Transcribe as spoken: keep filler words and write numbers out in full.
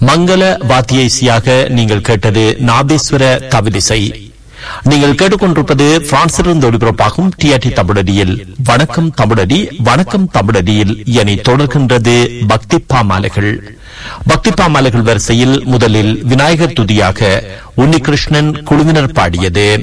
மங்கள வாத்திய இசையாக நீங்கள் கேட்டது நாதேஸ்வர தவிலிசை. நீங்கள் கேட்டுக்கொண்டிருப்பது பிரான்சிலிருந்து ஒளிபரப்பாகும் டிஆர்டி தமிழடியில் வணக்கம் தமிழடி. வணக்கம் தமிழடியில் இனி தொடர்கின்றது பக்தி பாமாலைகள். பக்தி பாமாலைகள் வரிசையில் முதலில் விநாயகர் துதியாக உன்னிகிருஷ்ணன் குழுவினர் பாடியது.